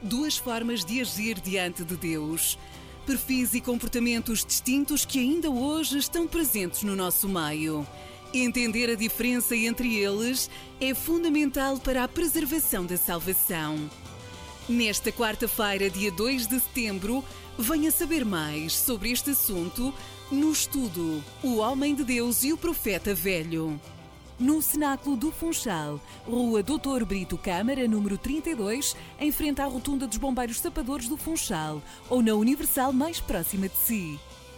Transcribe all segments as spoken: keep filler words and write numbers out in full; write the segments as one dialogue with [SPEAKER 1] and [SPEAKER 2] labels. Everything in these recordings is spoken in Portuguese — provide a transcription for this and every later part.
[SPEAKER 1] duas formas de agir diante de Deus. Perfis e comportamentos distintos que ainda hoje estão presentes no nosso meio. Entender a diferença entre eles é fundamental para a preservação da salvação. Nesta quarta-feira, dia dois de setembro, venha saber mais sobre este assunto no estudo O Homem de Deus e o Profeta Velho. No Cenáculo do Funchal, Rua doutor Brito Câmara, número trinta e dois, em frente à rotunda dos Bombeiros Sapadores do Funchal, ou na Universal mais próxima de si.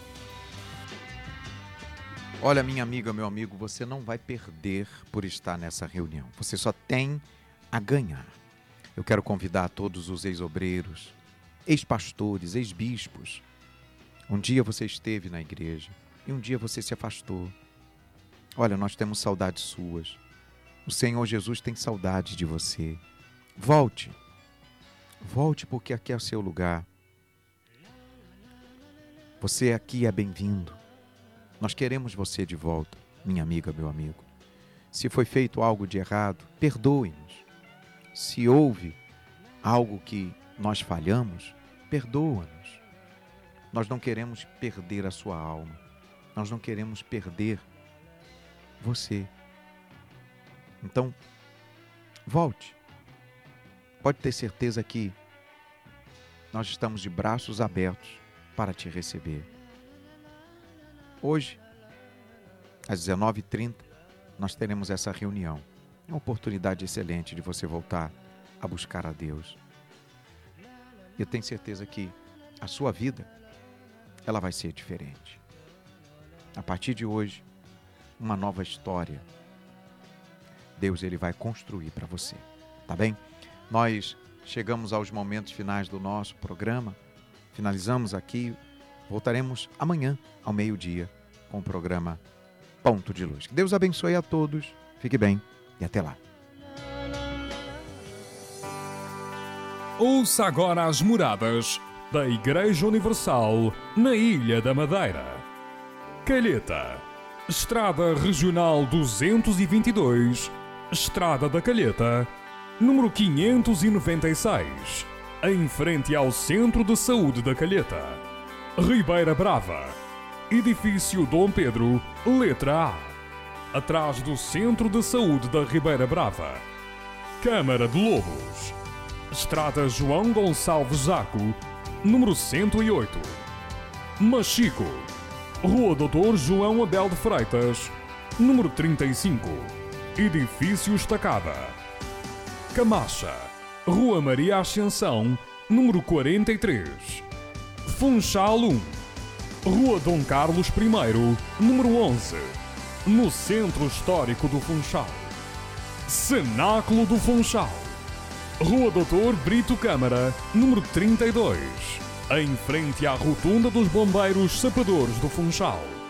[SPEAKER 2] Olha, minha amiga, meu amigo, você não vai perder por estar nessa reunião. Você só tem a ganhar. Eu quero convidar todos os ex-obreiros, ex-pastores, ex-bispos. Um dia você esteve na igreja e um dia você se afastou. Olha, nós temos saudades suas. O Senhor Jesus tem saudade de você. Volte. Volte, porque aqui é o seu lugar. Você aqui é bem-vindo. Nós queremos você de volta, minha amiga, meu amigo. Se foi feito algo de errado, perdoe-nos. Se houve algo que nós falhamos, perdoa-nos. Nós não queremos perder a sua alma. Nós não queremos perder você. Então, volte. Pode ter certeza que nós estamos de braços abertos para te receber. Hoje, às dezenove e trinta, nós teremos essa reunião. É uma oportunidade excelente de você voltar a buscar a Deus. Eu tenho certeza que a sua vida, ela vai ser diferente. A partir de hoje, uma nova história Deus ele vai construir para você, tá bem? Nós chegamos aos momentos finais do nosso programa, finalizamos aqui, voltaremos amanhã ao meio-dia com o programa Ponto de Luz. Que Deus abençoe a todos, fique bem e até lá.
[SPEAKER 3] Ouça agora as moradas da Igreja Universal na Ilha da Madeira. Calheta, Estrada Regional duzentos e vinte e dois, Estrada da Calheta, número quinhentos e noventa e seis, em frente ao Centro de Saúde da Calheta. Ribeira Brava, Edifício Dom Pedro, letra A, atrás do Centro de Saúde da Ribeira Brava. Câmara de Lobos, Estrada João Gonçalves Zaco, número cento e oito. Machico, Rua doutor João Abel de Freitas, número trinta e cinco, Edifício Estacada. Camacha, Rua Maria Ascensão, número quarenta e três. Funchal um, Rua Dom Carlos I, número onze, no Centro Histórico do Funchal. Cenáculo do Funchal, Rua doutor Brito Câmara, número trinta e dois, em frente à rotunda dos Bombeiros Sapadores do Funchal.